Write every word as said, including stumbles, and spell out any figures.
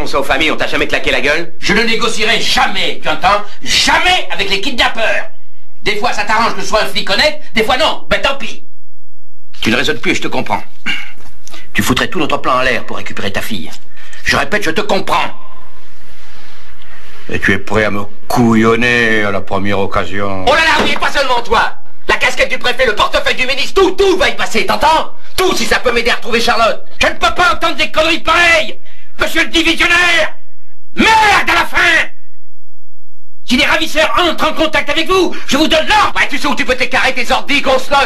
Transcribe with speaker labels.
Speaker 1: racontes ça aux familles, on t'a jamais claqué la gueule?
Speaker 2: Je ne négocierai jamais, tu entends? Jamais avec les kidnappeurs. Des fois ça t'arrange que ce soit un flic honnête, des fois non, ben tant pis. Tu ne raisonnes plus, je te comprends. Tu foutrais tout notre plan en l'air pour récupérer ta fille. Je répète, je te comprends.
Speaker 3: Et tu es prêt à me couillonner à la première occasion.
Speaker 1: Oh là là, oui, pas seulement toi. La casquette du préfet, le portefeuille du ministre, tout, tout va y passer, t'entends? Tout, si ça peut m'aider à retrouver Charlotte.
Speaker 2: Je ne peux pas entendre des conneries pareilles, monsieur le divisionnaire. Merde à la fin. Si les ravisseurs entrent en contact avec vous, je vous donne l'ordre.
Speaker 1: Ouais, tu sais où tu peux t'écarrer tes ordres, dis, grosse loge.